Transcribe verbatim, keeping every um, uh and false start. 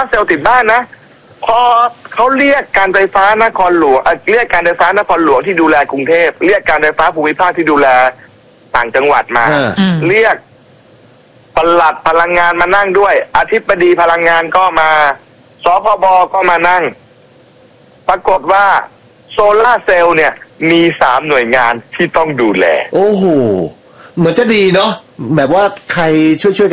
ร์เซลล์ติดบ้านนะพอเขาเรียกการไฟฟ้านครหลวงเรียกการไฟฟ้านครหลวงที่ดูแลกรุงเทพเรียกการไฟฟ้าภูมิภาคที่ดูแลต่างจังหวัดมาเรียกปลัดพลังงานมานั่งด้วยอธิบดีพลังงานก็มาสพบก็มานั่งปรากฏว่าโซล่าเซลล์เนี่ยมีสามหน่วยงานที่ต้องดูแลโอ้โหเหมือนจะดีเนาะแบบว่าใครช่วยๆ